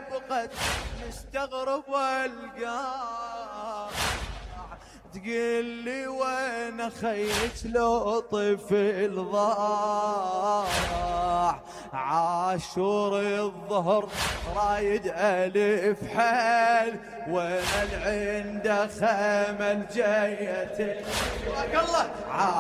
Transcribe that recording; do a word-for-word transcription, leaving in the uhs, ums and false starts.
بقت مستغرب والقاع، تقول لي وين خيك لو طفل ضاع، عاشور الظهر رايد ألف حيل، وين العنده خمل جاية الله.